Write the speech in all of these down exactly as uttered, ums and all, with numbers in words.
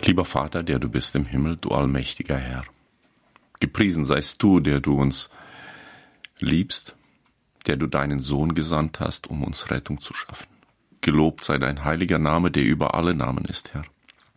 Lieber Vater, der du bist im Himmel, du allmächtiger Herr, gepriesen seist du, der du uns liebst, der du deinen Sohn gesandt hast, um uns Rettung zu schaffen. Gelobt sei dein heiliger Name, der über alle Namen ist, Herr.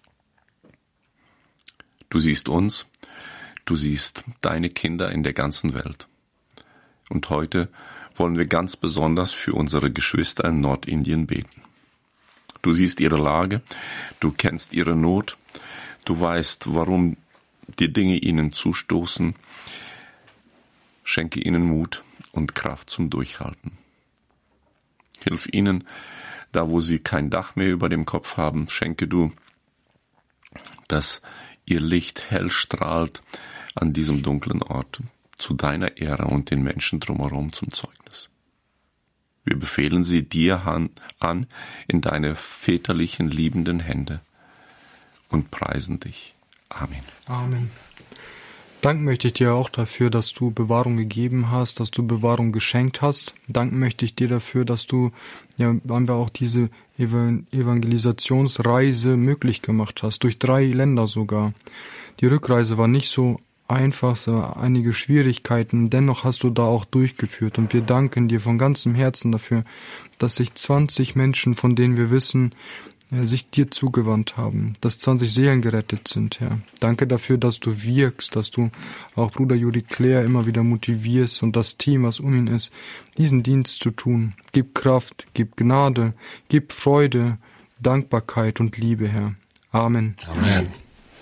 Du siehst uns, du siehst deine Kinder in der ganzen Welt. Und heute wollen wir ganz besonders für unsere Geschwister in Nordindien beten. Du siehst ihre Lage, du kennst ihre Not, du weißt, warum die Dinge ihnen zustoßen. Schenke ihnen Mut und Kraft zum Durchhalten. Hilf ihnen, da wo sie kein Dach mehr über dem Kopf haben, schenke du, dass ihr Licht hell strahlt an diesem dunklen Ort, zu deiner Ehre und den Menschen drumherum zum Zeugnis. Wir befehlen sie dir an in deine väterlichen, liebenden Hände und preisen dich. Amen. Amen. Danken möchte ich dir auch dafür, dass du Bewahrung gegeben hast, dass du Bewahrung geschenkt hast. Danken möchte ich dir dafür, dass du ja einfach auch diese Evangelisationsreise möglich gemacht hast, durch drei Länder sogar. Die Rückreise war nicht so einfach, es waren einige Schwierigkeiten, dennoch hast du da auch durchgeführt und wir danken dir von ganzem Herzen dafür, dass sich zwanzig Menschen, von denen wir wissen, sich dir zugewandt haben, dass zwanzig Seelen gerettet sind, Herr. Danke dafür, dass du wirkst, dass du auch Bruder Juri Claire immer wieder motivierst und das Team, was um ihn ist, diesen Dienst zu tun. Gib Kraft, gib Gnade, gib Freude, Dankbarkeit und Liebe, Herr. Amen. Amen.